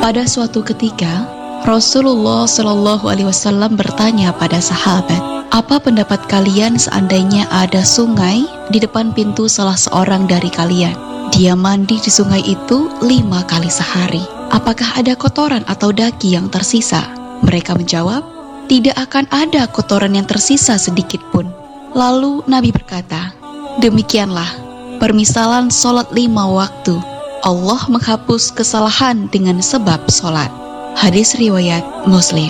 Pada suatu ketika, Rasulullah Shallallahu Alaihi Wasallam bertanya pada sahabat, apa pendapat kalian seandainya ada sungai di depan pintu salah seorang dari kalian? Dia mandi di sungai itu 5 kali sehari. Apakah ada kotoran atau daki yang tersisa? Mereka menjawab, tidak akan ada kotoran yang tersisa sedikit pun. Lalu Nabi berkata, demikianlah permisalan sholat 5 waktu. Allah menghapus kesalahan dengan sebab sholat. Hadis riwayat Muslim.